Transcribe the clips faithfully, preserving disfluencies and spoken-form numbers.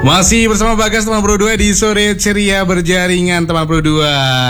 Masih bersama Bagas teman Pro dua di sore ceria berjaringan teman Pro dua.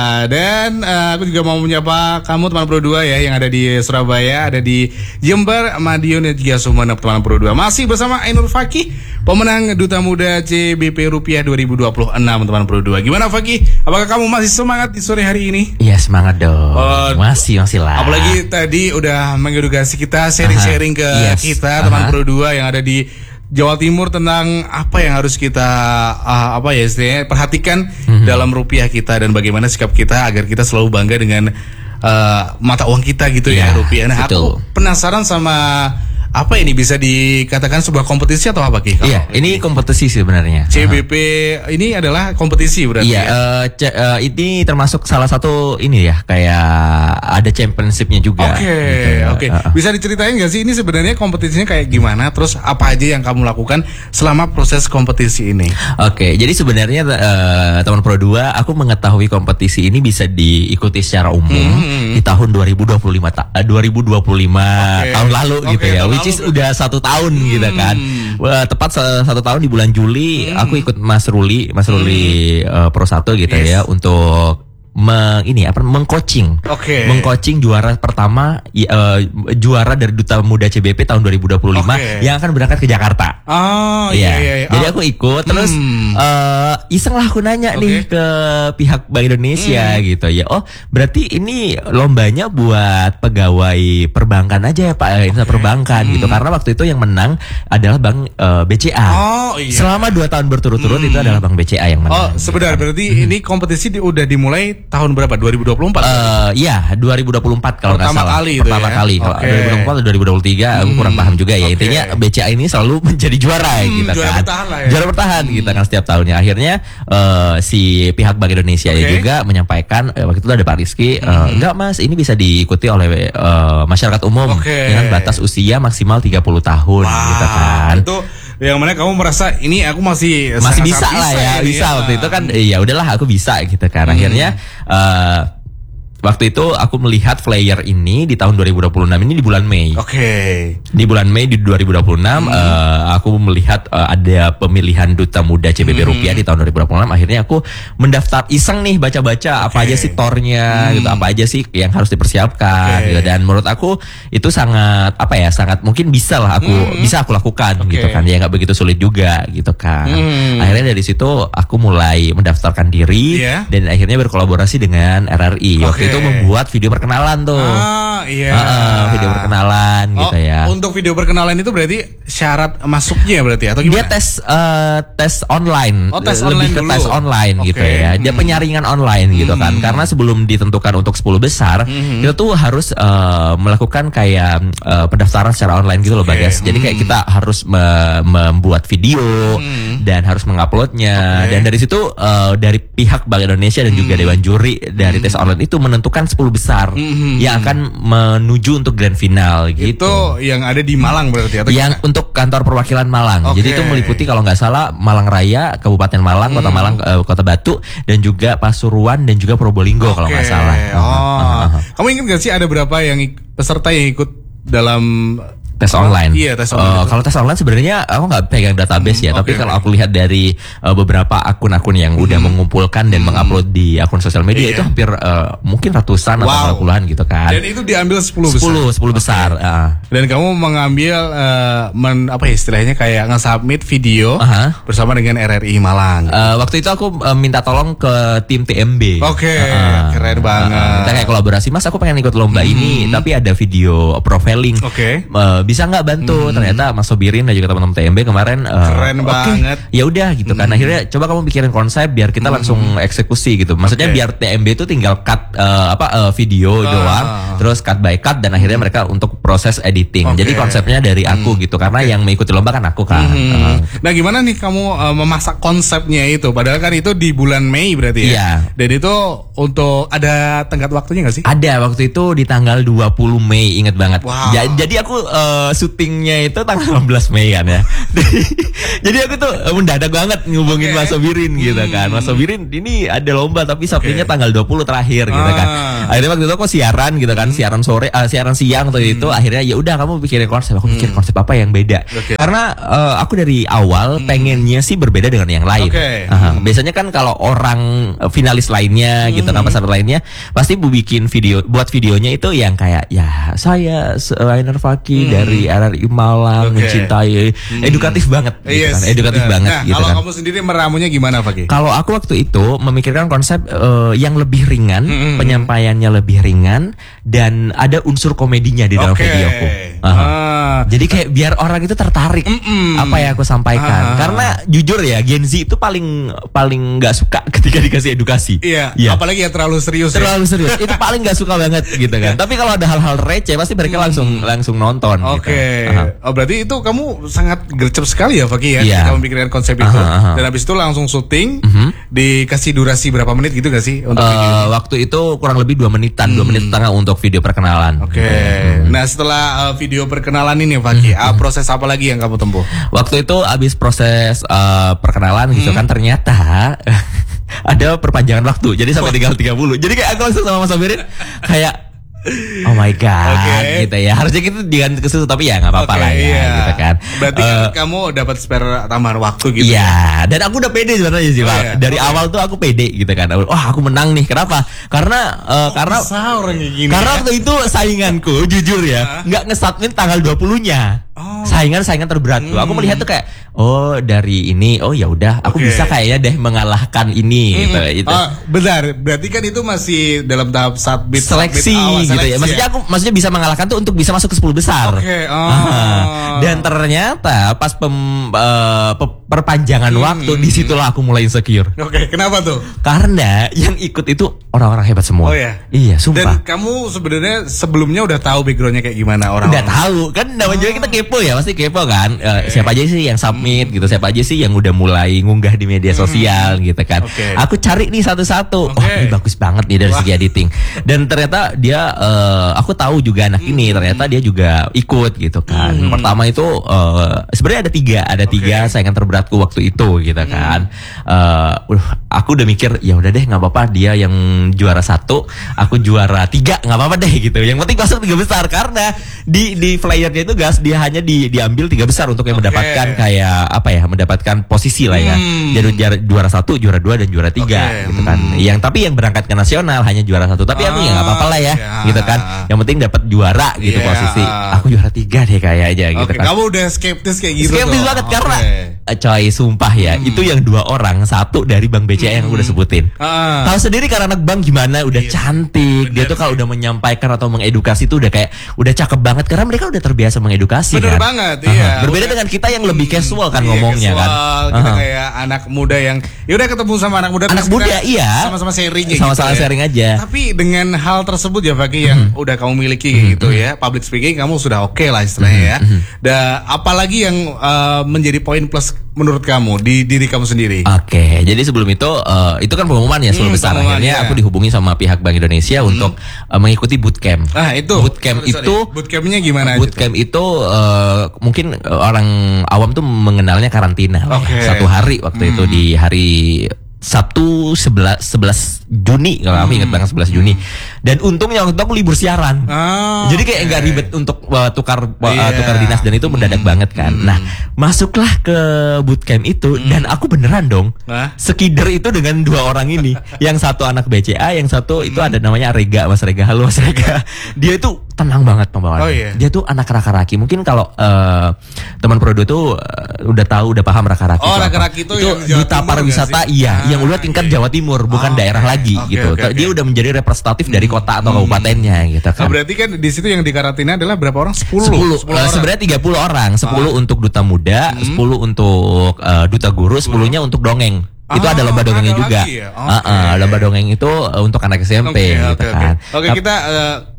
Dan uh, aku juga mau menyapa kamu teman Pro dua ya yang ada di Surabaya, ada di Jember, Madiun dan juga Sumeneb teman Pro dua. Masih bersama Ainur Fakih, pemenang Duta Muda C B P Rupiah dua ribu dua puluh enam teman Pro dua. Gimana Fakih? Apakah kamu masih semangat di sore hari ini? Iya semangat dong. Uh, masih masih lah. Apalagi tadi udah mengedukasi kita, sharing-sharing ke yes. kita teman Pro dua yang ada di Jawa Timur tentang apa yang harus kita uh, apa ya istilahnya perhatikan mm-hmm. dalam rupiah kita dan bagaimana sikap kita agar kita selalu bangga dengan uh, mata uang kita gitu ya, ya rupiah. Nah, betul. Aku penasaran sama apa ini bisa dikatakan sebuah kompetisi atau apa Ki? Iya, ini kompetisi sebenarnya. C B P uh-huh. ini adalah kompetisi berarti. Iya, ya? uh, c- uh, ini termasuk salah satu ini ya, kayak ada championship-nya juga. Oke, okay, gitu ya. Oke. Okay. Uh-uh. Bisa diceritain nggak sih ini sebenarnya kompetisinya kayak gimana? Terus apa aja yang kamu lakukan selama proses kompetisi ini? Oke, okay, jadi sebenarnya uh, teman Pro dua, aku mengetahui kompetisi ini bisa diikuti secara umum hmm. di tahun dua ribu dua puluh lima ta- dua ribu dua puluh lima okay. tahun lalu okay, gitu ya. Which is udah satu tahun hmm. gitu kan. Wah, tepat satu tahun di bulan Juli hmm. aku ikut Mas Ruli, Mas Ruli hmm. uh, Pro satu gitu yes. ya untuk Meng, ini apa mengcoaching, okay. mengcoaching juara pertama uh, juara dari Duta Muda C B P tahun dua ribu dua puluh lima okay. yang akan berangkat ke Jakarta. Oh iya, iya, iya. Jadi oh. aku ikut terus hmm. uh, iseng lah aku nanya okay. nih ke pihak Bank Indonesia hmm. gitu ya. Oh berarti ini lombanya buat pegawai perbankan aja ya Pak, okay. perbankan hmm. gitu. Karena waktu itu yang menang adalah Bank uh, B C A. Oh iya. Selama dua tahun berturut-turut hmm. itu adalah Bank B C A yang menang. Oh sebenarnya gitu. Berarti hmm. ini kompetisi di, udah dimulai tahun berapa? dua ribu dua puluh empat? Uh, iya, dua ribu dua puluh empat kalau nggak salah. Kali Pertama ya? kali. Okay. dua ribu dua puluh empat atau dua ribu dua puluh tiga, hmm. aku kurang paham juga ya. Okay. Intinya B C A ini selalu menjadi juara hmm, gitu juara kan. Bertahan lah ya. Juara bertahan hmm. gitu kan setiap tahunnya. Akhirnya uh, si pihak Bank Indonesia okay. juga menyampaikan uh, waktu itu ada Pak Rizky, uh, hmm. enggak Mas, ini bisa diikuti oleh uh, masyarakat umum okay. dengan batas usia maksimal tiga puluh tahun wow, gitu kan. Itu yang mana kamu merasa ini aku masih masih bisa lah ya, ini, bisa ya. Waktu itu kan ya udahlah aku bisa gitu kan. Akhirnya uh, waktu itu aku melihat flyer ini di tahun dua ribu dua puluh enam ini di bulan Mei. Oke. Okay. Di bulan Mei di dua ribu dua puluh enam hmm. uh, aku melihat uh, ada pemilihan Duta Muda C B P hmm. Rupiah di tahun dua ribu dua puluh enam. Akhirnya aku mendaftar iseng nih baca-baca okay. apa aja sih tornya hmm. gitu, apa aja sih yang harus dipersiapkan okay. gitu. Dan menurut aku itu sangat apa ya, sangat mungkin bisa lah aku hmm. bisa aku lakukan okay. gitu kan. Ya nggak begitu sulit juga gitu kan. Hmm. Akhirnya dari situ aku mulai mendaftarkan diri yeah. dan akhirnya berkolaborasi dengan R R I. Okay. Itu membuat video perkenalan tuh. Ah, iya. Uh, video perkenalan oh, gitu ya. Untuk video perkenalan itu berarti syarat masuknya berarti atau gimana? Dia tes uh, tes online. Oh, tes lebih online ke dulu. tes online okay. gitu ya. Dia hmm. penyaringan online hmm. gitu kan. Karena sebelum ditentukan untuk sepuluh besar, hmm. kita tuh harus uh, melakukan kayak uh, pendaftaran secara online gitu loh okay. Bagas. Jadi hmm. kayak kita harus me- membuat video hmm. dan harus menguploadnya. Okay. Dan dari situ uh, dari pihak Bank Indonesia dan hmm. juga Dewan Juri dari hmm. tes online itu menentukan menentukan sepuluh besar mm-hmm. yang akan menuju untuk grand final gitu. Itu yang ada di Malang berarti atau yang gimana? Untuk kantor perwakilan Malang. Okay. Jadi itu meliputi kalau nggak salah Malang Raya, Kabupaten Malang, mm. Kota Malang, uh, Kota Batu dan juga Pasuruan dan juga Probolinggo okay. kalau nggak salah. Oh. Uh-huh. Uh-huh. Kamu ingat nggak sih ada berapa yang peserta yang ikut dalam tes online. Iya, tes online. Uh, kalau tes online sebenarnya aku nggak pegang database hmm, ya, okay, tapi kalau okay. aku lihat dari uh, beberapa akun-akun yang hmm. udah mengumpulkan dan hmm. mengupload di akun sosial media iya. itu hampir uh, mungkin ratusan wow. atau puluhan gitu kan. Dan itu diambil sepuluh besar. sepuluh, sepuluh besar. Okay. Uh. Dan kamu mengambil uh, men, apa ya istilahnya kayak nge-submit video uh-huh. bersama dengan R R I Malang. Uh, waktu itu aku uh, minta tolong ke tim T M B. Oke, okay. uh, keren banget. Uh, kita kayak kolaborasi, Mas aku pengen ikut lomba hmm. ini, tapi ada video profiling. Oke. Okay. Uh, bisa nggak bantu? Hmm. Ternyata Mas Sobirin dan juga teman-teman T M B kemarin uh, keren okay, banget. Ya udah gitu kan. Hmm. Akhirnya coba kamu pikirin konsep biar kita hmm. langsung eksekusi gitu. Maksudnya okay. biar T M B itu tinggal cut uh, apa uh, video uh. doang, terus cut by cut dan akhirnya mereka untuk proses editing. Okay. Jadi konsepnya dari aku hmm. gitu karena okay. yang mengikuti lomba kan aku kan. Hmm. Uh. Nah gimana nih kamu uh, memasak konsepnya itu? Padahal kan itu di bulan Mei berarti ya. Yeah. Dan itu untuk ada tenggat waktunya nggak sih? Ada, waktu itu di tanggal dua puluh Mei, inget banget. Wow. Ja, jadi aku uh, syutingnya itu tanggal delapan belas Mei kan ya. Jadi aku tuh uh, mendadak banget ngubungin okay. Mas Sobirin gitu kan. Mas Sobirin ini ada lomba tapi Sabtunya okay. tanggal dua puluh terakhir gitu ah. kan. Akhirnya waktu itu aku siaran gitu kan, siaran sore, uh, siaran siang tuh hmm. itu. Akhirnya ya udah kamu pikirin konsep, aku pikir hmm. konsep apa yang beda. Okay. Karena uh, aku dari awal hmm. pengennya sih berbeda dengan yang lain. Okay. Uh, hmm. Biasanya kan kalau orang finalis lainnya gitu, hmm. nama sahabat lainnya pasti bu bikin video, buat videonya itu yang kayak ya saya Rainer Fakih hmm. dari R R I Malang okay. mencintai, hmm. edukatif banget gitu yes, kan, edukatif bener. banget nah, gitu kalau kan. Kamu sendiri meramunya gimana Fakih? Kalau aku waktu itu memikirkan konsep uh, yang lebih ringan, hmm. penyampaiannya lebih ringan dan ada unsur komedinya di dalam okay. videoku. Uh-huh. Ah. Jadi kayak biar orang itu tertarik Mm-mm. apa yang aku sampaikan. Ah. Karena jujur ya Gen Z itu paling paling nggak suka ketika dikasih edukasi. Iya. Ya. Apalagi yang terlalu serius. Terlalu ya? serius. Itu paling nggak suka banget gitu kan. Tapi kalau ada hal-hal receh pasti mereka hmm. langsung langsung nonton. Oke. Okay. Gitu. Oh berarti itu kamu sangat gercep sekali ya Fakih ya. Yeah. Kamu memikirkan konsep itu. Aha, aha. Dan habis itu langsung syuting. Uh-huh. Dikasih durasi berapa menit gitu gak sih untuk uh, video ini? Waktu itu kurang lebih dua menitan, dua hmm. menit setengah untuk video perkenalan. Oke. Okay. Hmm. Nah setelah uh, video perkenalan ini Fakih, hmm. uh, proses apa lagi yang kamu tempuh? Waktu itu abis proses uh, perkenalan gitu hmm. kan ternyata ada perpanjangan waktu. Jadi sampai tinggal tiga puluh. Jadi kayak aku langsung sama Mas Sobirin kayak oh my god, okay. gitu ya. Harusnya gitu diganti ke situ tapi ya nggak apa-apa okay, lah ya, iya. gitu kan. Berarti uh, kan kamu dapat spare tambahan waktu gitu. Iya, ya? Dan aku udah pede sebenarnya sih, Pak. Oh, iya. Dari okay. awal tuh aku pede gitu kan. Wah, oh, aku menang nih. Kenapa? Karena uh, oh, karena gini, karena ya? waktu itu sainganku jujur ya, nggak nge-submit tanggal dua puluh-nya. Oh. Saingan-saingan terberatku. Hmm. Aku melihat tuh kayak oh dari ini, oh ya udah, aku okay. bisa kayaknya deh mengalahkan ini hmm. gitu. Itu. Oh, benar. Berarti kan itu masih dalam tahap submit seleksi awal, gitu ya. Maksudnya aku maksudnya bisa mengalahkan tuh untuk bisa masuk ke sepuluh besar. Oke. Okay. Oh. Dan ternyata pas pem, uh, pe, perpanjangan hmm. waktu disitulah aku mulai insecure. Oke, okay. Kenapa tuh? Karena yang ikut itu orang-orang hebat semua. Oh ya. Iya, sumpah. Dan kamu sebenarnya sebelumnya udah tahu backgroundnya kayak gimana orang? Udah tahu kan, namanya oh. kita kepo ya, pasti kepo kan. Uh, okay. Siapa aja sih yang submit hmm. gitu, siapa aja sih yang udah mulai ngunggah di media sosial hmm. gitu kan. Okay. Aku cari nih satu-satu. Okay. Oh, ini bagus banget nih dari Wah. segi editing. Dan ternyata dia, uh, aku tahu juga anak hmm. ini ternyata dia juga ikut gitu kan. Hmm. Pertama itu uh, sebenarnya ada tiga, ada okay. tiga saingan terberatku waktu itu gitu kan. Hmm. Uh, aku udah mikir ya udah deh nggak apa-apa dia yang juara satu, aku juara tiga nggak apa-apa deh gitu. Yang penting masuk tiga besar karena di di flyernya itu gas dia hanya di diambil tiga besar untuk yang okay. mendapatkan kayak apa ya, mendapatkan posisi lah ya. Hmm. Jadi juara satu, juara dua dan juara tiga okay. gitu kan. Hmm. Yang tapi yang berangkat ke nasional hanya juara satu. Tapi aku ah, ya nggak apa-apa lah ya, yeah. gitu kan. Yang penting dapat juara gitu yeah. posisi. Aku juara tiga deh kayak aja gitu okay. kan. Kamu udah skeptis kayak gitu. Skeptis tuh. banget okay. karena coy sumpah ya, hmm. itu yang dua orang, satu dari Bank B C A hmm. yang aku udah sebutin. Ah. Tahu sendiri karena anak bank gimana, udah iya. cantik. Bener dia tuh kalau udah menyampaikan atau mengedukasi tuh udah kayak udah cakep banget karena mereka udah terbiasa mengedukasi. Bener kan. banget, uh-huh. iya. Berbeda dengan kita yang lebih casual kan iya, ngomongnya casual, kan. Kita uh-huh. kayak anak muda yang ya udah ketemu sama anak muda. Anak muda iya. Sama-sama sharing ya. Sama-sama gitu, sharing ya. aja. Tapi dengan hal tersebut ya Fakih yang mm-hmm. udah kamu miliki mm-hmm. gitu ya, public speaking kamu sudah oke okay lah istilahnya mm-hmm. ya. Dan apalagi yang uh, menjadi poin plus menurut kamu di diri kamu sendiri? Oke, okay, jadi sebelum itu uh, itu kan pengumuman ya sepuluh hmm, besar. Akhirnya ya. aku dihubungi sama pihak Bank Indonesia hmm. untuk uh, mengikuti bootcamp. Ah itu. Bootcamp sorry, sorry. itu. Bootcampnya gimana? Bootcamp itu, itu uh, mungkin orang awam tuh mengenalnya karantina. Okay. Satu hari waktu hmm. itu di hari Sabtu sebelas Juni kalau aku ingat banget sebelas Juni. Dan untungnya waktu itu aku libur siaran. Oh, jadi kayak nggak okay. ribet untuk uh, tukar uh, yeah. tukar dinas dan itu mendadak mm. banget kan. Mm. Nah, masuklah ke bootcamp itu mm. dan aku beneran dong. Huh? Sekider itu dengan dua orang ini. Yang satu anak B C A, yang satu itu mm. ada namanya Rega, Mas Rega. Halo Mas Rega. Dia itu tenang banget pembawaannya. Oh, yeah. Dia tuh anak raka-raki. Mungkin kalau uh, teman Prodo tuh uh, udah tahu, udah paham raka-raki. Oh, raka-raki itu, itu yang duta pariwisata iya, ah, yang udah tingkat iya. Jawa Timur, bukan oh, daerah okay. lagi okay, gitu. Okay, okay. Dia udah menjadi representatif hmm. dari kota atau kabupatennya gitu kan. Nah, berarti kan di situ yang dikarantina adalah berapa orang? sepuluh. sepuluh. sepuluh uh, sebenarnya tiga puluh orang, sepuluh oh. untuk duta muda, hmm. sepuluh untuk uh, duta guru, sepuluh-nya untuk dongeng. Itu oh, ada lomba dongengnya juga. Ya? Okay. Uh, uh, lomba dongeng itu uh, untuk anak S M P okay, gitu okay, kan. Oke, okay. okay, kita uh,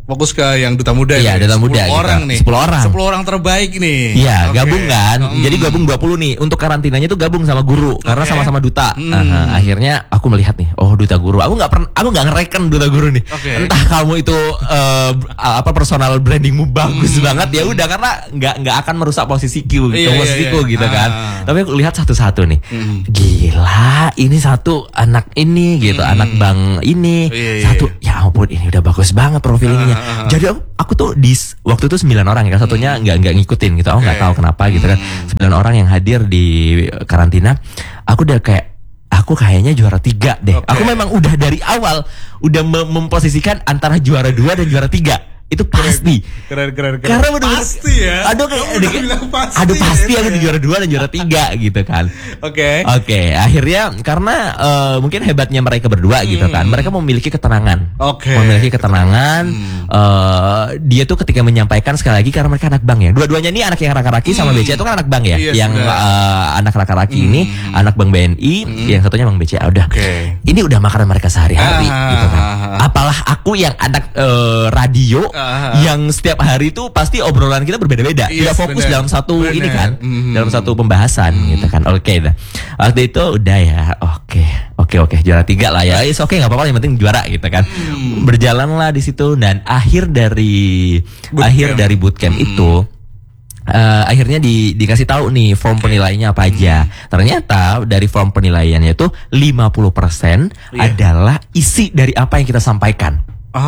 fokus ke yang duta muda. Iya, duta muda sepuluh orang gitu. nih. sepuluh orang. sepuluh orang terbaik nih. Iya, okay. Gabung kan. Hmm. Jadi gabung dua puluh nih. Untuk karantinanya tuh gabung sama guru okay. Karena sama-sama duta. Hmm. Nah, akhirnya aku melihat nih, oh duta guru. Aku nggak pernah aku nggak ngereken duta guru nih. Okay. Entah kamu itu uh, apa personal brandingmu bagus hmm. banget ya udah karena nggak nggak akan merusak posisiku, iya, posisiku iya, iya. gitu kan. Ah. Tapi aku lihat satu-satu nih. Hmm. Gila, ini satu anak ini gitu, hmm. anak bang ini. Iya, iya, satu iya. Ya ampun ini udah bagus banget profilnya. Ah. Jadi aku, aku tuh di waktu itu sembilan orang ya, satunya nggak hmm. nggak ngikutin gitu, aku nggak okay. tahu kenapa gitu kan. Sembilan orang yang hadir di karantina, aku udah kayak aku kayaknya juara tiga deh. Okay. Aku memang udah dari awal udah mem memposisikan antara juara dua dan juara tiga. Itu pasti. Keren, keren, keren. Karena bener -bener, pasti ya. Aduh kayak aduh, pasti, aduh pasti ya, aku di juara dua dan juara tiga gitu kan. Oke. Okay. Oke, okay, akhirnya karena uh, mungkin hebatnya mereka berdua hmm. gitu kan. Mereka memiliki ketenangan. Oke. Okay. Memiliki ketenangan. Hmm. Uh, dia tuh ketika menyampaikan sekali lagi karena mereka anak bank ya. Dua-duanya ini anak yang raka-raki hmm. sama B C A itu kan anak bank ya. Yes, yang uh, anak raka-raki hmm. ini anak bank B N I, hmm. yang satunya bank B C A. Udah. Okay. Ini udah makanan mereka sehari-hari ah. gitu kan. Apalah aku yang anak uh, radio uh-huh. yang setiap hari itu pasti obrolan kita berbeda-beda, yes, tidak fokus bener. dalam satu bener. ini kan, mm-hmm. dalam satu pembahasan mm-hmm. gitu kan. Oke, okay, dah. Waktu itu udah ya, oke, okay. oke, okay, oke, okay. juara tiga lah ya, is oke okay, nggak apa-apa, yang penting juara gitu kan. Mm. Berjalanlah di situ dan akhir dari bootcamp. akhir dari bootcamp mm. itu. Uh, akhirnya di, dikasih tahu nih form okay. penilaiannya apa aja. Hmm. Ternyata dari form penilaiannya itu lima puluh persen yeah. adalah isi dari apa yang kita sampaikan.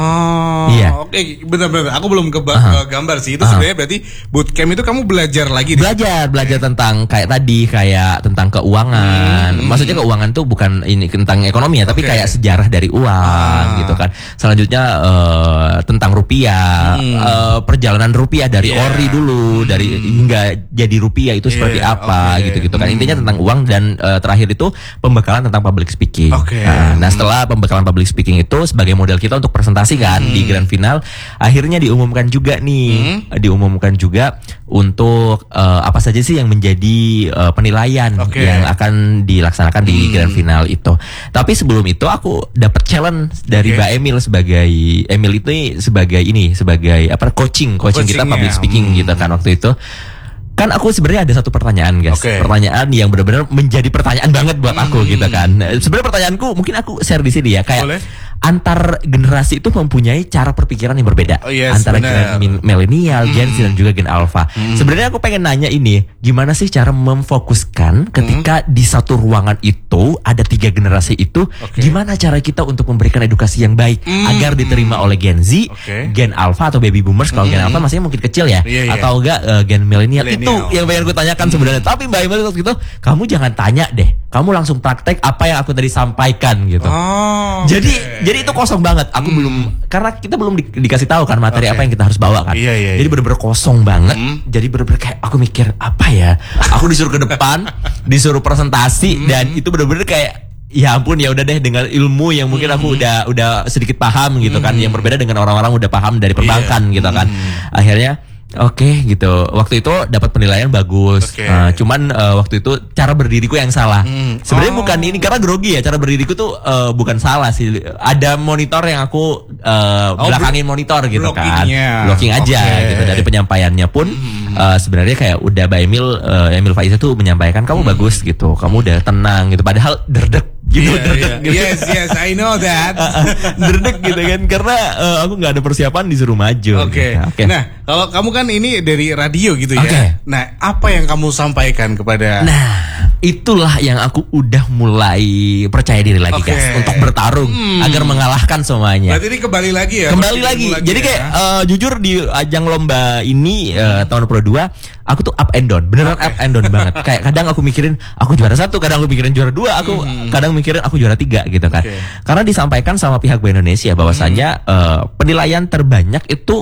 Oh, iya. Oke, okay. benar-benar. Aku belum ke uh-huh. gambar sih. Itu uh-huh. sebenarnya berarti bootcamp itu kamu belajar lagi. Belajar, belajar okay. tentang kayak tadi, kayak tentang keuangan. Hmm. Maksudnya keuangan tuh bukan ini tentang ekonomi ya, tapi okay. kayak sejarah dari uang ah. gitu kan. Selanjutnya uh, tentang rupiah, hmm. uh, perjalanan rupiah dari yeah. ori dulu, hmm. dari hingga jadi rupiah itu seperti yeah. apa okay. gitu-gitu kan. Intinya tentang uang dan uh, terakhir itu pembekalan tentang public speaking. Okay. Nah, nah, setelah pembekalan public speaking itu sebagai model kita untuk presentasi kan hmm. di grand final, akhirnya diumumkan juga nih, hmm. diumumkan juga untuk uh, apa saja sih yang menjadi uh, penilaian okay. yang akan dilaksanakan hmm. di grand final itu. Tapi sebelum itu aku dapat challenge dari okay. Mbak Emil sebagai Emil itu sebagai ini sebagai apa coaching coaching kita public speaking hmm. gitu kan waktu itu. Kan aku sebenarnya ada satu pertanyaan guys, okay. pertanyaan yang benar-benar menjadi pertanyaan banget buat aku hmm. gitu kan. Sebenarnya pertanyaanku mungkin aku share di sini ya, kayak boleh? Antar generasi itu mempunyai cara perpikiran yang berbeda. Oh, yes, antara gen milenial, Gen Z hmm. dan juga Gen Alpha. Hmm. Sebenarnya aku pengen nanya ini, gimana sih cara memfokuskan ketika hmm. di satu ruangan itu ada tiga generasi itu, okay. gimana cara kita untuk memberikan edukasi yang baik hmm. agar diterima oleh Gen Z, okay. Gen Alpha atau Baby Boomers. Kalau hmm. Gen Alpha masih mungkin kecil ya, yeah, yeah. atau enggak uh, Gen milenial. Itu yang pengen gue tanyakan hmm. sebenarnya. Tapi Mbak Emil waktu itu, kamu jangan tanya deh, kamu langsung praktek apa yang aku tadi sampaikan gitu. Oh, jadi okay. jadi itu kosong banget. Aku hmm. belum, karena kita belum di, dikasih tahu kan materi okay. apa yang kita harus bawa kan. Iya, iya, jadi bener-bener kosong banget. Hmm. Jadi bener-bener kayak aku mikir apa ya. Aku disuruh ke depan, disuruh presentasi hmm. dan itu bener-bener kayak ya ampun ya udah deh dengan ilmu yang mungkin aku udah udah sedikit paham gitu kan, hmm. yang berbeda dengan orang-orang udah paham dari perbankan yeah. gitu kan. Hmm. Akhirnya oke okay, gitu. Waktu itu dapat penilaian bagus. Okay. Uh, cuman uh, waktu itu cara berdiriku yang salah. Hmm. Sebenarnya oh. bukan ini karena grogi ya. Cara berdiriku tuh uh, bukan salah sih. Ada monitor yang aku uh, oh, belakangin monitor gitu kan. Blocking aja okay. gitu. Dari penyampaiannya pun hmm. uh, sebenarnya kayak udah Mbak Emil uh, Emil Faiza tuh menyampaikan kamu hmm. bagus gitu. Kamu udah tenang gitu. Padahal derdek gitu, yeah, yeah. gitu. Yes, yes, I know that. Derdek gitu kan, karena uh, aku nggak ada persiapan disuruh maju. Oke. Okay. Gitu. Okay. Nah, kalau kamu kan ini dari radio gitu ya. Okay. Nah, apa yang kamu sampaikan kepada? Nah, itulah yang aku udah mulai percaya diri lagi okay. guys, untuk bertarung hmm. agar mengalahkan semuanya. Berarti ini kembali lagi ya? Kembali lagi. lagi. Jadi ya? kayak uh, jujur di ajang lomba ini uh, tahun Pro dua, aku tuh up and down, beneran okay. up and down banget. Kayak kadang aku mikirin aku juara satu, kadang aku mikirin juara dua, aku hmm. kadang mikirin aku juara tiga gitu kan. Okay. Karena disampaikan sama pihak Bank Indonesia bahwasannya hmm. uh, penilaian terbanyak itu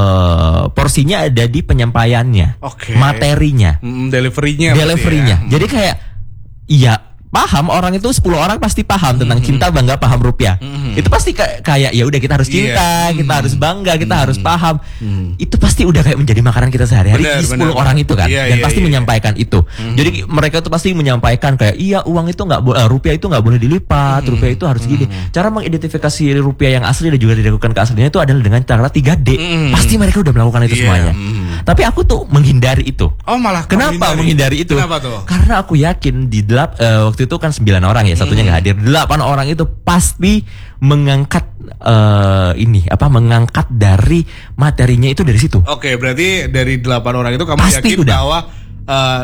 uh, porsinya ada di penyampaiannya, okay. materinya, hmm, deliverynya, deliverynya. Ya. Jadi kayak iya paham, orang itu sepuluh orang pasti paham tentang cinta, bangga, paham rupiah. Mm-hmm. Itu pasti kayak, kayak ya udah kita harus cinta, yeah. kita harus bangga, kita mm-hmm. harus paham. Mm-hmm. Itu pasti udah kayak menjadi makanan kita sehari-hari di sepuluh orang itu kan. Yeah, dan yeah, pasti yeah, menyampaikan yeah. itu. Mm-hmm. Jadi mereka tuh pasti menyampaikan kayak iya uang itu enggak uh, rupiah itu enggak boleh dilipat, mm-hmm. rupiah itu harus gini. Mm-hmm. Cara mengidentifikasi rupiah yang asli dan juga dilakukan keasliannya itu adalah dengan cara tiga D. Mm-hmm. Pasti mereka udah melakukan itu yeah. semuanya. Mm-hmm. Tapi aku tuh menghindari itu. Oh malah kenapa menghindari, menghindari itu? Kenapa tuh? Karena aku yakin di delap uh, waktu itu kan sembilan orang ya, satunya nggak hadir. Delapan orang itu pasti mengangkat uh, ini apa mengangkat dari materinya itu dari situ. Oke, berarti dari delapan orang itu kamu pasti yakin udah. bahwa uh,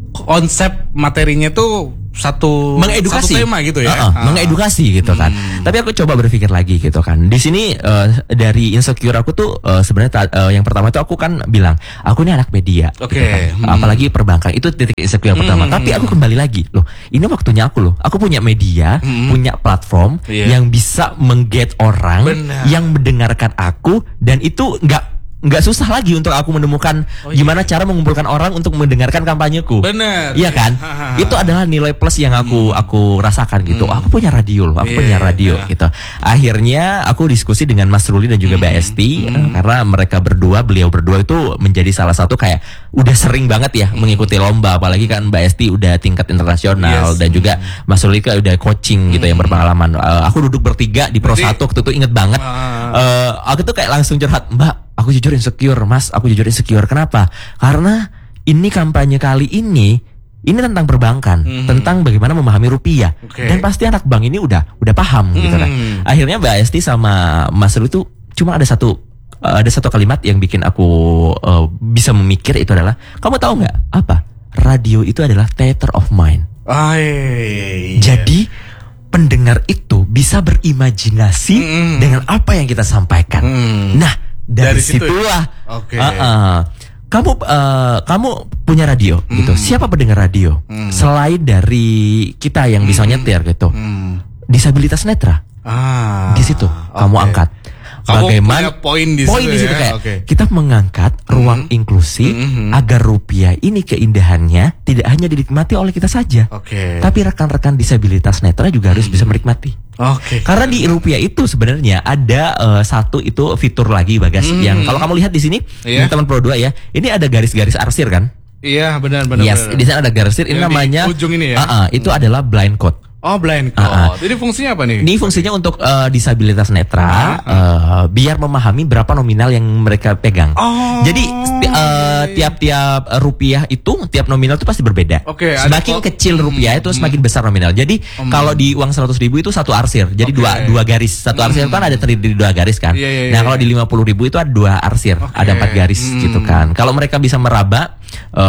konsep materinya itu satu mengedukasi satu tema gitu ya. Uh-uh, ah. Mengedukasi gitu kan. Hmm. Tapi aku coba berpikir lagi gitu kan. Di sini uh, dari insecure aku tuh uh, sebenarnya uh, yang pertama itu aku kan bilang, aku ini anak media. Oke. Okay. Gitu kan. hmm. Apalagi perbankan itu titik insecure hmm. pertama. Tapi aku kembali lagi, loh, ini waktunya aku loh. Aku punya media, hmm. punya platform yeah. yang bisa mengget orang Benar. yang mendengarkan aku dan itu enggak nggak susah lagi untuk aku menemukan oh, iya. gimana cara mengumpulkan orang untuk mendengarkan kampanyeku. Benar. Iya kan? Ha, ha, ha. Itu adalah nilai plus yang aku hmm. aku rasakan gitu. Hmm. Aku punya radio loh, aku yeah, punya radio yeah. gitu. Akhirnya aku diskusi dengan Mas Ruli dan juga hmm. Mbak Esti hmm. karena mereka berdua, beliau berdua itu menjadi salah satu kayak udah sering banget ya hmm. mengikuti lomba, apalagi kan Mbak Esti udah tingkat internasional yes. dan juga hmm. Mas Ruli kan udah coaching gitu hmm. yang berpengalaman. Uh, aku duduk bertiga di Pro satu waktu itu inget banget. Uh. Uh, aku tuh kayak langsung curhat, Mbak, aku jujur insecure, Mas. Aku jujur insecure. Kenapa? Karena ini kampanye kali ini, ini tentang perbankan, mm-hmm. tentang bagaimana memahami rupiah. Okay. Dan pasti anak bank ini udah udah paham mm-hmm. gitu kan. Akhirnya Mbak Esti sama Mas Ruli itu cuma ada satu uh, ada satu kalimat yang bikin aku uh, bisa memikir, itu adalah, kamu tahu nggak apa? Radio itu adalah theater of mind. Oh, iya. Jadi pendengar itu bisa berimajinasi mm-hmm. dengan apa yang kita sampaikan. Mm. Nah, dari, dari situlah, okay. uh, uh, kamu uh, kamu punya radio mm. gitu. Siapa pendengar radio mm. selain dari kita yang bisa mm. nyetir gitu? Mm. Disabilitas netra. Ah, di situ okay. kamu angkat. Kamu bagaimana poin di poin situ, di situ ya? kayak okay. kita mengangkat ruang mm. inklusi mm-hmm. agar rupiah ini keindahannya tidak hanya dinikmati oleh kita saja, okay. tapi rekan-rekan disabilitas netra juga mm. harus bisa menikmati. Okay. Karena di rupiah itu sebenarnya ada uh, satu itu fitur lagi, Bagas, mm. yang kalau kamu lihat di sini, yeah. teman Pro dua ya, ini ada garis-garis arsir kan? Iya, benar benar. Yes, di sana ada garis arsir. Ini yang namanya ujung ini ya. Uh-uh, itu adalah blind code. Oh, blind code. Uh-uh. Jadi fungsinya apa nih? Ini fungsinya untuk uh, disabilitas netra, uh-huh. uh, biar memahami berapa nominal yang mereka pegang. Oh. Jadi uh, tiap-tiap rupiah itu, tiap nominal itu pasti berbeda. Okay, semakin kecil rupiah hmm. itu semakin hmm. besar nominal. Jadi hmm. kalau di uang seratus ribu itu satu arsir. Jadi okay. dua dua garis. Satu arsir hmm. kan ada terdiri dari dua garis kan. Yeah, yeah, nah kalau di lima puluh ribu itu ada dua arsir, okay. ada empat garis hmm. gitu kan. Kalau mereka bisa meraba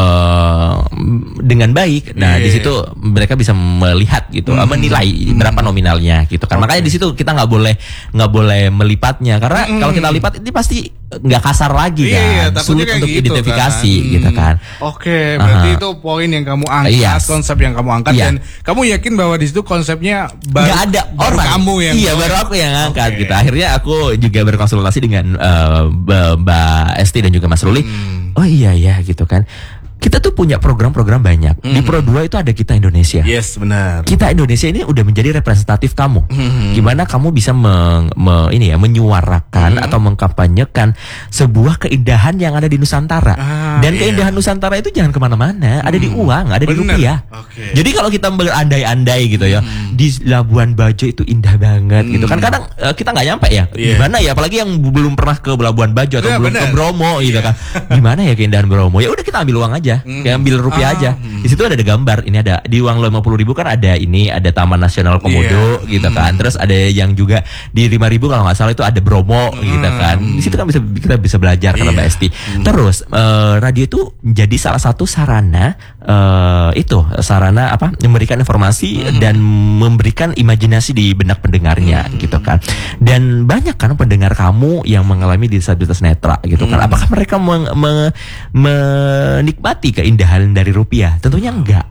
uh, dengan baik, nah yeah. di situ mereka bisa melihat gitu, hmm. menilai berapa nominalnya gitu kan. Okay. Makanya di situ kita nggak boleh nggak boleh melipatnya, karena mm. kalau kita lipat ini pasti nggak kasar lagi kan, iya, sulit untuk gitu, identifikasi kan. gitu kan. Oke, okay, berarti uh-huh. itu poin yang kamu angkat, yes. konsep yang kamu angkat, yeah. dan kamu yakin bahwa di situ konsepnya baru, nggak ada baru orang. kamu yang iya baru aku yang angkat okay. gitu. Akhirnya aku juga berkonsultasi dengan uh, Mbak Esti dan juga Mas Ruli. Hmm. Oh iya ya gitu kan. Kita tuh punya program-program banyak. Mm-hmm. Di Pro dua itu ada Kita Indonesia. Yes, benar. Kita Indonesia ini udah menjadi representatif kamu. Mm-hmm. Gimana kamu bisa meng, me, ini ya menyuarakan mm-hmm. atau mengkampanyekan sebuah keindahan yang ada di Nusantara. Ah, Dan iya. keindahan Nusantara itu jangan kemana-mana. Mm. Ada di uang, ada di bener. rupiah. Okay. Jadi kalau kita berandai-andai gitu ya, mm. di Labuan Bajo itu indah banget mm. gitu kan. Kadang uh, kita nggak nyampe ya. Yeah. Gimana ya? Apalagi yang belum pernah ke Labuan Bajo atau yeah, belum bener. ke Bromo gitu yeah. kan. Gimana ya keindahan Bromo? Ya udah kita ambil uang aja. Mm. Ya ambil rupiah ah, aja. Mm. Di situ ada gambar. Ini ada di uang lima puluh ribu kan ada ini ada Taman Nasional Komodo yeah. gitu mm. kan. Terus ada yang juga di lima ribu kalau nggak salah itu ada Bromo mm. gitu kan. Di situ kan bisa kita bisa belajar yeah. karena Mbak Esti. Mm. Terus uh, radio itu jadi salah satu sarana uh, itu sarana apa? Memberikan informasi mm. dan memberikan imajinasi di benak pendengarnya mm. gitu kan. Dan banyak kan pendengar kamu yang mengalami disabilitas netra gitu mm. kan. Apakah mereka meng, me, menikmati keindahan dari rupiah? Tentunya enggak.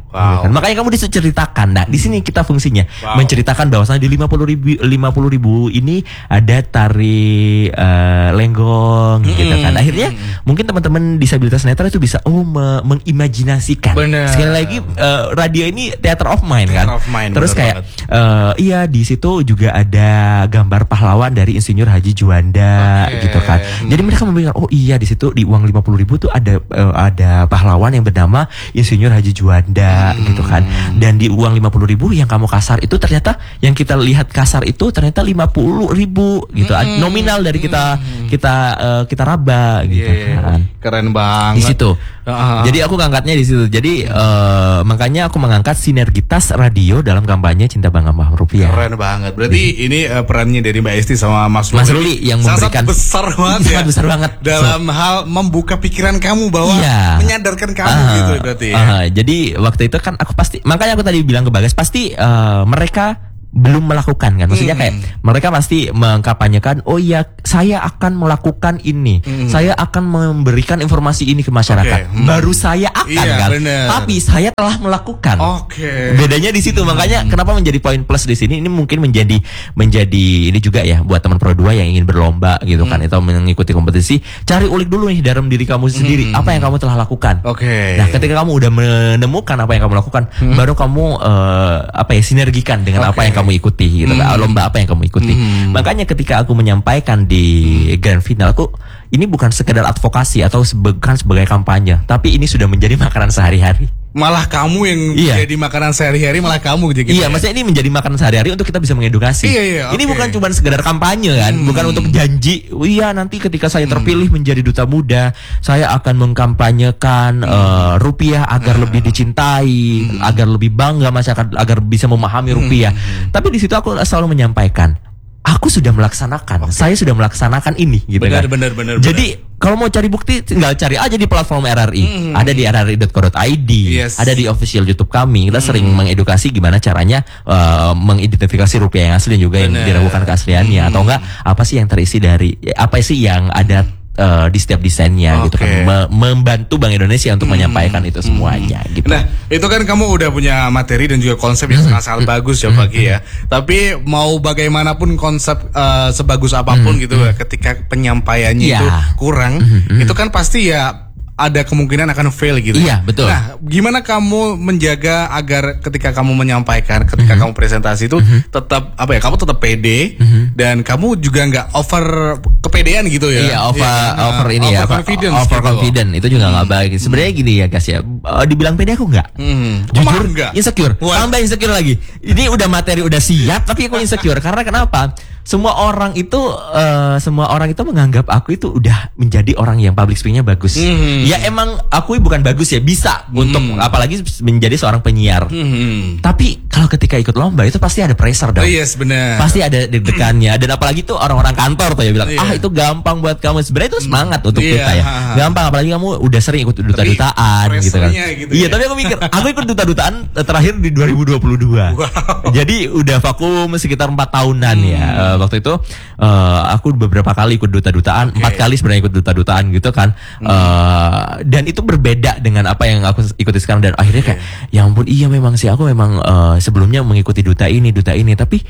Wow. Kan? Makanya kamu disuruh ceritakan. Nah, di sini kita fungsinya wow. menceritakan bahwasanya di lima puluh ribu lima puluh ribu ini ada tari uh, lenggong mm-hmm. gitu kan. Akhirnya mungkin teman-teman disabilitas netra itu bisa oh me- mengimajinasikan. Bener. Sekali lagi uh, radio ini theater of mind kan. Of mind, terus kayak uh, iya di situ juga ada gambar pahlawan dari Insinyur Haji Juanda okay. gitu kan. Jadi mereka memikirkan oh iya di situ di uang lima puluh ribu tuh ada uh, ada pahlawan yang bernama Insinyur Haji Juanda. Hmm. gitu kan. Dan di uang lima puluh ribu yang kamu kasar itu ternyata yang kita lihat kasar itu ternyata lima puluh ribu gitu. Hmm. Nominal dari kita hmm. kita uh, kita raba gitu yeah. kan. Keren banget. Di situ. Uh-huh. Jadi aku ngangkatnya di situ. Jadi uh, makanya aku mengangkat sinergitas radio dalam kampanye Cinta Bangga Mahal Rupiah. Keren banget. Berarti ini uh, perannya dari Mbak Esti sama Mas Ruli, Mas Ruli yang memberikan besar banget ya. besar banget dalam so, hal membuka pikiran kamu bahwa iya. menyadarkan kamu uh, gitu berarti ya. Uh, jadi waktu itu kan aku pasti makanya aku tadi bilang ke Bagas pasti uh, mereka belum melakukan kan, maksudnya kayak mm. mereka pasti mengkampanyekan oh iya saya akan melakukan ini, mm. saya akan memberikan informasi ini ke masyarakat, okay. mm. baru saya akan iya, kan, bener. Tapi saya telah melakukan. Okay. Bedanya di situ, makanya mm. kenapa menjadi poin plus di sini ini mungkin menjadi menjadi ini juga ya buat teman Pro dua yang ingin berlomba gitu mm. kan, atau mengikuti kompetisi, cari ulik dulu nih dalam diri kamu sendiri mm. apa yang kamu telah lakukan. Okay. Nah ketika kamu udah menemukan apa yang kamu lakukan, mm. baru kamu uh, apa ya sinergikan dengan okay. apa yang kamu ikuti gitu kan, hmm. lomba apa yang kamu ikuti. Hmm. Makanya ketika aku menyampaikan di hmm. grand final, aku ini bukan sekedar advokasi atau bukan sebagai kampanye, tapi ini sudah menjadi makanan sehari-hari. Malah kamu yang iya. jadi makanan sehari-hari, malah kamu gitu. Iya, ya? maksudnya ini menjadi makanan sehari-hari untuk kita bisa mengedukasi. Iya, iya, ini okay. bukan cuma sekedar kampanye kan, hmm. bukan untuk janji. Oh, iya, nanti ketika saya terpilih hmm. menjadi duta muda, saya akan mengkampanyekan hmm. uh, rupiah agar hmm. lebih dicintai, hmm. agar lebih bangga masyarakat, agar bisa memahami rupiah. Hmm. Tapi di situ aku selalu menyampaikan, aku sudah melaksanakan, okay. saya sudah melaksanakan ini, gitu benar, kan. Benar, benar, Jadi benar. Kalau mau cari bukti, tinggal cari aja di platform R R I. Mm-hmm. Ada di r r i dot co dot i d, yes. ada di official YouTube kami. Kita mm-hmm. sering mengedukasi gimana caranya uh, mengidentifikasi rupiah yang asli dan juga benar. Yang diragukan keasliannya, mm-hmm. atau enggak apa sih yang terisi dari apa sih yang ada Uh, di setiap desainnya okay. gitu kan, Me- membantu Bank Indonesia untuk hmm. menyampaikan itu semuanya hmm. gitu. Nah itu kan kamu udah punya materi dan juga konsep yang sangat-sangat hmm. bagus ya Pagi ya. Tapi mau bagaimanapun konsep uh, sebagus apapun hmm. gitu hmm. ketika penyampaiannya yeah. itu kurang, hmm. itu kan pasti ya ada kemungkinan akan fail gitu. Iya, betul. Nah, gimana kamu menjaga agar ketika kamu menyampaikan, ketika mm-hmm. kamu presentasi itu mm-hmm. tetap apa ya? Kamu tetap pede mm-hmm. dan kamu juga nggak over kepedean gitu ya? Iya, over ya, over uh, ini over ya, confidence over gitu. confident itu juga nggak mm-hmm. baik. Sebenarnya gini ya guys ya, uh, dibilang pede aku nggak. Mm-hmm. Jujur enggak? Insecure. What? Tambah insecure lagi. Ini udah materi udah siap, tapi aku insecure karena kenapa? Semua orang itu uh, semua orang itu menganggap aku itu udah menjadi orang yang public speakingnya bagus. Mm-hmm. Ya emang aku bukan bagus ya, bisa mm-hmm. untuk apalagi menjadi seorang penyiar. Mm-hmm. Tapi kalau ketika ikut lomba itu pasti ada pressure dong. Oh yes, benar. Pasti ada deg-degannya dan apalagi tuh orang-orang kantor tuh ya bilang, yeah. ah itu gampang buat kamu. Sebenarnya itu semangat untuk yeah. kita ya. Gampang apalagi kamu udah sering ikut duta-dutaan gitu kan. Gitu iya, ya. Tapi aku mikir, aku ikut duta-dutaan terakhir di dua ribu dua puluh dua. Wow. Jadi udah vakum sekitar empat tahunan hmm. ya. Waktu itu uh, aku beberapa kali ikut duta-dutaan, okay. empat kali sebenarnya ikut duta-dutaan gitu kan, hmm. uh, dan itu berbeda dengan apa yang aku ikuti sekarang dan akhirnya kayak, okay. ya ampun iya memang sih aku memang uh, sebelumnya mengikuti duta ini, duta ini, tapi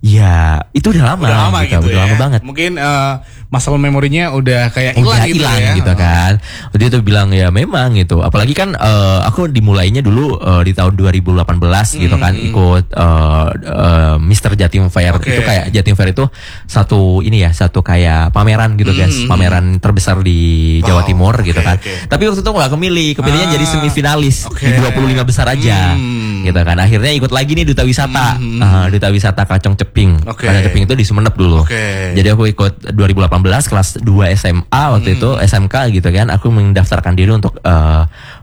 ya itu udah lama, udah lama gitu, gitu udah ya. lama banget. Mungkin uh, masalah memorinya udah kayak hilang gitu, ya. gitu kan. Dia tuh bilang ya memang gitu. Apalagi kan uh, aku dimulainya dulu uh, di tahun dua ribu delapan belas hmm. gitu kan, ikut uh, uh, Mister Jatim Fair. Okay. Itu kayak Jatim Fair itu satu ini ya, satu kayak pameran gitu guys, hmm. pameran terbesar di Jawa wow. Timur okay, gitu kan. Okay. Tapi waktu itu gak kemilih, kepilihnya ah, jadi semifinalis okay. di dua puluh lima besar aja. Hmm. Gitu kan. Akhirnya ikut lagi nih duta wisata, hmm. uh, duta wisata Kacong Ceping. Okay. Kacong Ceping itu di Sumeneb dulu. Okay. Jadi aku ikut dua ribu delapan belas kelas dua S M A waktu hmm. itu, S M K gitu kan. Aku mendaftarkan diri untuk uh,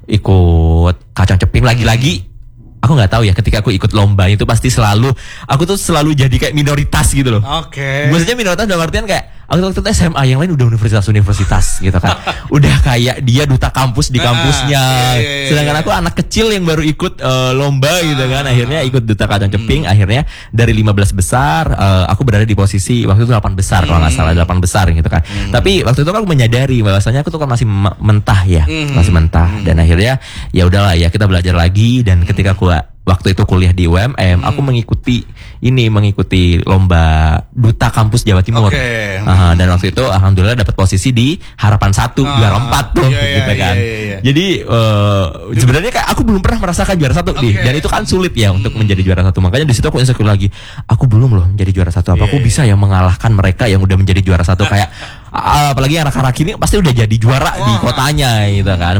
ikut Kacong Ceping lagi-lagi. Aku nggak tahu ya, ketika aku ikut lomba itu pasti selalu aku tuh selalu jadi kayak minoritas gitu loh. Oke. Okay. Maksudnya minoritas dalam artian kayak Aku waktu itu S M A, yang lain udah universitas-universitas gitu kan. Udah kayak dia duta kampus di kampusnya. Ah, iya, iya, iya. Sedangkan aku anak kecil yang baru ikut uh, lomba gitu kan. Akhirnya ikut duta kacang ceping. Hmm. Akhirnya dari lima belas besar uh, aku berada di posisi waktu itu delapan besar hmm. kalau nggak salah, delapan besar gitu kan. Hmm. Tapi waktu itu aku menyadari bahwasanya aku tuh kan masih mentah ya, hmm. masih mentah. Hmm. Dan akhirnya ya udahlah ya, kita belajar lagi. Dan ketika aku waktu itu kuliah di U M M, hmm. aku mengikuti ini mengikuti lomba duta kampus Jawa Timur. Okay. Uh, dan waktu itu alhamdulillah dapat posisi di harapan satu, ah, juara empat tuh, iya, iya, gitu kan. iya, iya, iya. Jadi uh, sebenarnya kayak aku belum pernah merasakan juara satu okay. nih, dan itu kan sulit ya hmm. untuk menjadi juara satu. Makanya di situ aku insecure lagi. Aku belum loh menjadi juara satu. Apa yeah. aku bisa ya mengalahkan mereka yang udah menjadi juara satu kayak apalagi anak-anak ini pasti udah jadi juara oh. di kotanya gitu kan.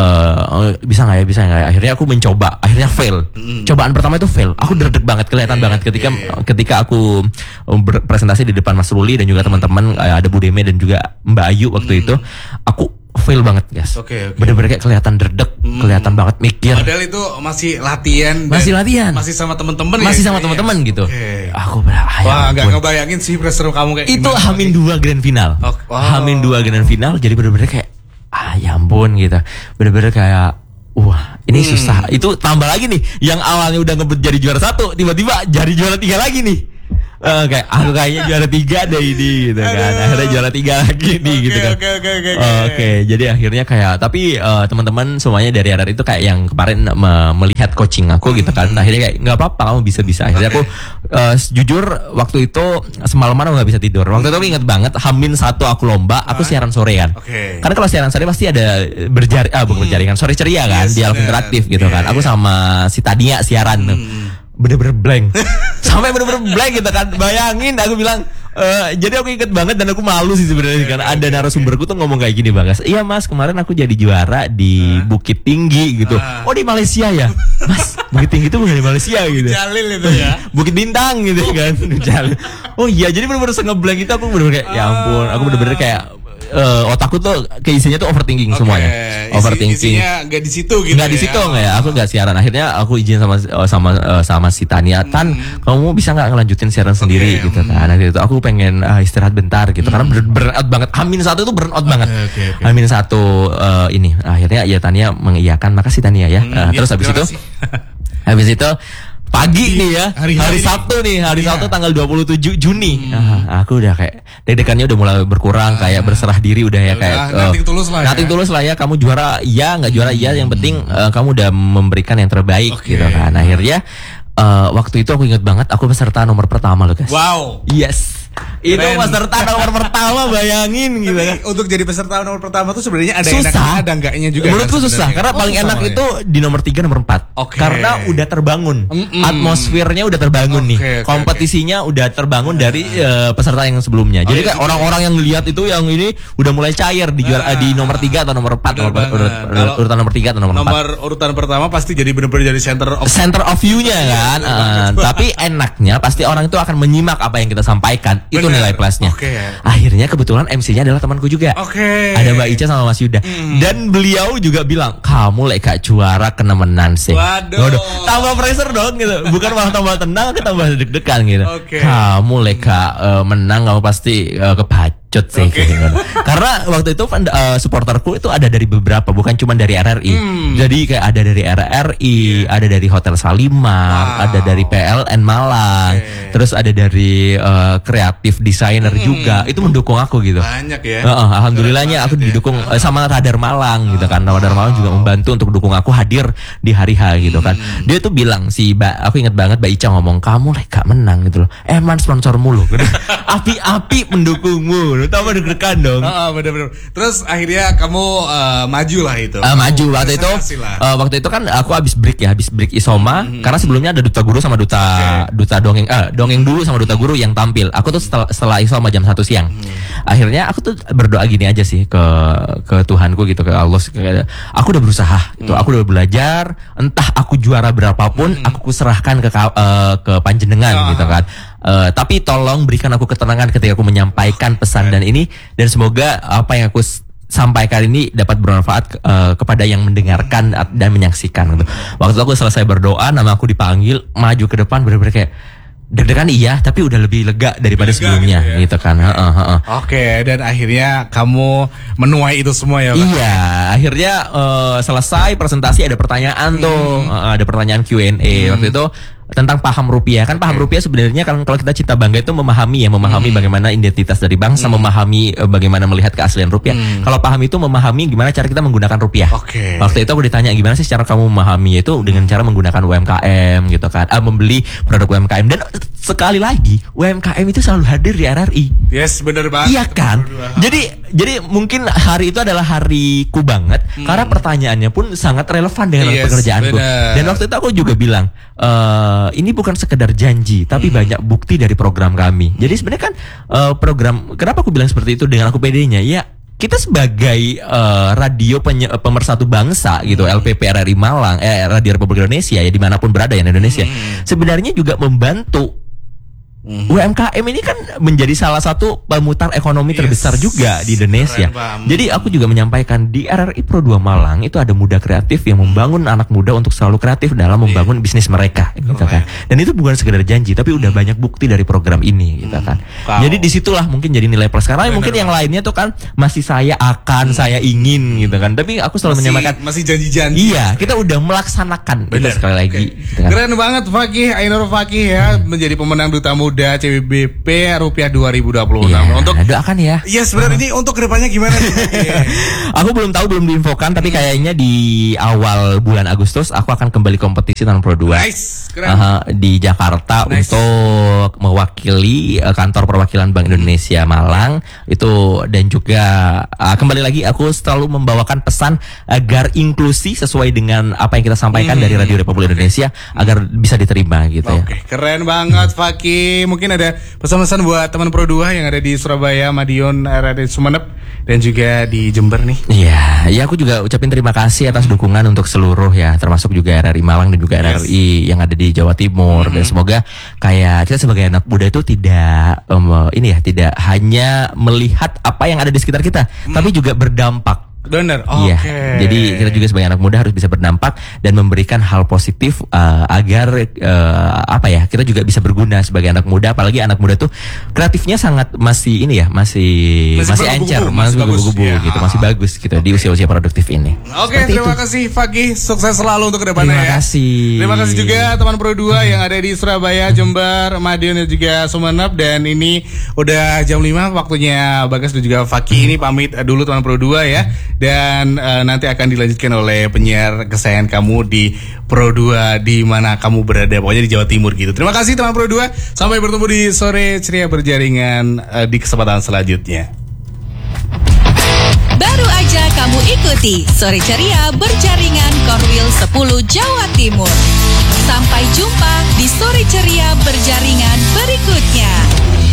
Uh, bisa nggak ya, bisa nggak ya? Akhirnya aku mencoba, akhirnya fail. Mm. Cobaan pertama itu fail. Aku derdek banget, kelihatan yeah, banget ketika yeah, yeah. ketika aku berpresentasi di depan Mas Ruli dan juga teman-teman, ada Bu Deme dan juga Mbak Ayu waktu mm. itu. Aku fail banget guys. Okay, okay. Bener-bener kayak kelihatan derdek, mm. kelihatan banget mikir. Padahal itu masih latihan. Masih latihan. Masih sama teman-teman. Masih ya, sama teman-teman ya? Gitu. Okay. Aku berayang. Wah, nggak ngebayangin sih pressure kamu kayak itu Hamin dua grand final. Oh, wow. Hamin dua grand final. Jadi bener-bener kayak ah ya ampun gitu. Bener-bener kayak wah ini hmm. susah. Itu tambah lagi nih, yang awalnya udah ngebet jadi juara satu, tiba-tiba jadi juara tiga lagi nih. Uh, kayak aku kayaknya juara tiga deh ini gitu kan. Aduh. Akhirnya juara tiga lagi nih okay, gitu kan. Oke okay, okay, okay, okay. okay, jadi akhirnya kayak tapi uh, teman-teman semuanya dari R R itu kayak yang kemarin me- melihat coaching aku gitu kan. Akhirnya kayak nggak apa-apa, kamu bisa-bisa. Akhirnya aku uh, jujur waktu itu semalaman aku nggak bisa tidur. Waktu itu aku inget banget Hamin satu aku lomba, aku siaran sorean. Okay. Karena kalau siaran sore pasti ada berjari ah bukan berjaringan, sore ceria kan, yes, di Alf Interaktif gitu yeah, kan. Aku sama si Tania siaran tuh. Hmm. Bener-bener blank sampai bener-bener blank gitu kan. Bayangin aku bilang uh, jadi aku inget banget dan aku malu sih sebenarnya kan. Ada narasumberku tuh ngomong kayak gini, Bagas, iya Mas kemarin aku jadi juara di Bukit Tinggi gitu. Oh di Malaysia ya Mas? Bukit Tinggi tuh bukan di Malaysia gitu. Jalil itu ya. Bukit Bintang gitu kan. Jalil. Oh iya, jadi bener-bener nge-blank itu aku bener-bener kayak ya ampun, aku bener-bener kayak Uh, otakku tuh keisinya tuh overthinking okay. semuanya. Isi, overthinking. Isinya nggak di situ gitu. Nggak di situ nggak ya? Aku nggak siaran. Akhirnya aku izin sama sama sama si Tania, Tan, hmm. kamu bisa nggak ngelanjutin siaran okay. sendiri gitu kan? Nah gitu. Aku pengen uh, istirahat bentar gitu. Hmm. Karena ber- burnout banget. Hamin satu tuh burnout okay, banget. Okay, okay. Hamin satu uh, ini. Akhirnya ya Tania mengiyakan. Makasih Tania ya. Hmm, uh, terus ya, habis itu, habis itu. Pagi nih ya, hari, hari, hari Sabtu nih, hari iya. Sabtu tanggal dua puluh tujuh Juni. Hmm. Ah, aku udah kayak deg-degannya udah mulai berkurang, ah, kayak berserah diri udah ya kayak uh, nating tulus lah. Nating ya. tulus lah ya, kamu juara iya, nggak juara iya, yang penting uh, kamu udah memberikan yang terbaik okay. gitu kan. Akhirnya uh, waktu itu aku ingat banget, aku peserta nomor pertama loh guys. Wow. Yes. Itu peserta nomor pertama, bayangin gitu kan. Untuk jadi peserta nomor pertama tuh sebenarnya ada susah. enaknya ada enggaknya juga. Menurutku kan, susah karena oh, paling enak itu ya? Di nomor tiga nomor empat. Okay. Karena udah terbangun. Mm-mm. Atmosfernya udah terbangun okay, nih. Okay, Kompetisinya okay. udah terbangun uh. dari uh, peserta yang sebelumnya. Oh, jadi kayak orang-orang yang lihat itu yang ini udah mulai cair di juara, uh, di nomor tiga atau nomor empat, nomor, urut, urut, urutan nomor tiga atau nomor empat. Nomor urutan pertama pasti jadi benar-benar jadi center of center of view-nya kan. uh, tapi enaknya pasti orang itu akan menyimak apa yang kita sampaikan. Bener. Itu nilai plusnya. Okay. Akhirnya kebetulan M C-nya adalah temanku juga. Okay. Ada Mbak Ica sama Mas Yuda. Mm. Dan beliau juga bilang, kamu lek gak juara kena menang sih. Waduh. Waduh. Tambah pressure dong gitu. Bukan malah tambah tenang, tambah deg-degan gitu. Okay. Kamu lek gak uh, menang, kamu pasti uh, kebaca. Sih, okay. gitu. Karena waktu itu uh, supporterku itu ada dari beberapa, bukan cuma dari R R I. Hmm. Jadi kayak ada dari R R I, yeah. ada dari Hotel Salimar, wow. ada dari P L N Malang, okay. terus ada dari uh, kreatif designer hmm. juga. Itu mendukung aku gitu. Banyak ya. Uh, uh, alhamdulillahnya aku didukung uh, sama Radar Malang gitu kan. Radar Malang juga membantu untuk dukung aku hadir di hari H gitu kan. Hmm. Dia tuh bilang si Mbak, aku ingat banget Mbak Ica ngomong, kamu lek gak menang gitu loh. Eman sponsormu loh. Api-api mendukungmu. Tambah deg-degan dong. Oh, oh, bener-bener. Terus akhirnya kamu uh, maju lah itu. Uh, maju waktu itu. Uh, waktu itu kan aku habis break ya, habis break Isoma. Mm-hmm. Karena sebelumnya ada duta guru sama duta okay. duta dongeng, eh dongeng dulu sama duta guru yang tampil. Aku tuh setelah, setelah Isoma jam satu siang. Mm-hmm. Akhirnya aku tuh berdoa gini aja sih ke ke Tuhanku gitu, ke Allah. Aku udah berusaha, mm-hmm. itu aku udah belajar. Entah aku juara berapapun, mm-hmm. aku kuserahkan ke uh, ke panjenengan oh. gitu kan. Uh, tapi tolong berikan aku ketenangan ketika aku menyampaikan pesan dan ini, dan semoga apa yang aku sampaikan ini dapat bermanfaat uh, kepada yang mendengarkan dan menyaksikan gitu. Waktu aku selesai berdoa, nama aku dipanggil maju ke depan, benar-benar kayak deg-degan iya, tapi udah lebih lega daripada lega sebelumnya gitu, ya? Gitu kan. Uh, uh, uh. Oke, dan akhirnya kamu menuai itu semua ya, Pak? Iya, akhirnya uh, selesai presentasi, ada pertanyaan hmm. tuh, uh, ada pertanyaan Q and A hmm. waktu itu tentang paham rupiah. Kan paham okay. rupiah sebenarnya kan kalau kita Cita Bangga itu memahami ya, memahami hmm. bagaimana identitas dari bangsa, hmm. memahami uh, bagaimana melihat keaslian rupiah. Hmm. Kalau paham itu memahami gimana cara kita menggunakan rupiah. Okay. Waktu itu aku ditanya gimana sih cara kamu memahami itu dengan cara menggunakan U M K M gitu kan, uh, membeli produk U M K M. Dan sekali lagi U M K M itu selalu hadir di R R I. Yes, benar banget. Iya kan? Jadi jadi mungkin hari itu adalah hariku banget hmm. karena pertanyaannya pun sangat relevan dengan yes, pekerjaanku. Bener. Dan waktu itu aku juga bilang, Uh, ini bukan sekedar janji, tapi hmm. banyak bukti dari program kami. Jadi sebenarnya kan uh, program, kenapa aku bilang seperti itu dengan aku pedenya? Ya, kita sebagai uh, radio penye, pemersatu bangsa gitu, hmm. L P P R R I Malang, eh, Radio Republik Indonesia ya dimanapun berada ya di Indonesia, hmm. sebenarnya juga membantu. Mm-hmm. U M K M ini kan menjadi salah satu pemutar ekonomi yes. terbesar juga di Indonesia. Jadi aku juga menyampaikan di R R I Pro dua Malang itu ada muda kreatif yang membangun mm. anak muda untuk selalu kreatif dalam membangun yeah. bisnis mereka, gitu kan. Dan itu bukan sekedar janji, tapi udah mm. banyak bukti dari program ini, gitu kan. Wow. Jadi disitulah mungkin jadi nilai plus. Karena bener, mungkin yang lainnya tuh kan masih saya akan, mm. saya ingin, gitu kan. Tapi aku selalu masih, menyampaikan masih janji-janji. Iya, kita udah melaksanakan. Itu sekali lagi. Okay. Gitu kan. Keren banget Fakih, Ainur Fakih ya hmm. menjadi pemenang Duta Muda C B B P Rupiah dua ribu dua puluh enam. Yeah, untuk doakan ya. Iya, yes, sebenarnya uh. ini untuk kedepannya gimana nih? Aku belum tahu, belum diinfokan, tapi kayaknya di awal bulan Agustus aku akan kembali kompetisi tahun Pro dua. Nice, keren. Uh, di Jakarta nice. Untuk mewakili uh, kantor perwakilan Bank Indonesia Malang itu, dan juga uh, kembali lagi aku selalu membawakan pesan agar inklusi sesuai dengan apa yang kita sampaikan hmm. dari Radio Republik Indonesia okay. agar bisa diterima gitu okay. ya. Oke, keren banget Fakih. Mungkin ada pesan-pesan buat teman Pro dua yang ada di Surabaya, Madiun, R R I Sumeneb, dan juga di Jember nih. Iya, ya aku juga ucapin terima kasih atas dukungan untuk seluruh ya, termasuk juga R R I Malang dan juga yes. R R I yang ada di Jawa Timur. Mm-hmm. Dan semoga kayak kita sebagai anak muda itu tidak um, ini ya, tidak hanya melihat apa yang ada di sekitar kita, mm. tapi juga berdampak. Bener, oke. Iya, okay. Jadi kita juga sebagai anak muda harus bisa berdampak dan memberikan hal positif uh, agar uh, apa ya, kita juga bisa berguna sebagai anak muda. Apalagi anak muda tuh kreatifnya sangat masih ini ya, masih masih, masih encer, masih gugu-gugu ya. Gitu, masih bagus gitu okay. di usia-usia produktif ini. Oke, okay, terima itu. kasih Fakih, sukses selalu untuk kedepannya terima ya. Terima kasih. Terima kasih juga teman Pro dua hmm. yang ada di Surabaya, Jember, Madiun dan juga Sumeneb. Dan ini udah jam lima, waktunya Bagas dan juga Fakih hmm. ini pamit dulu teman Pro dua ya. Dan uh, nanti akan dilanjutkan oleh penyiar kesayangan kamu di Pro dua di mana kamu berada, pokoknya di Jawa Timur gitu. Terima kasih teman Pro dua. Sampai bertemu di Sore Ceria Berjaringan uh, di kesempatan selanjutnya. Baru aja kamu ikuti Sore Ceria Berjaringan Korwil sepuluh Jawa Timur. Sampai jumpa di Sore Ceria Berjaringan berikutnya.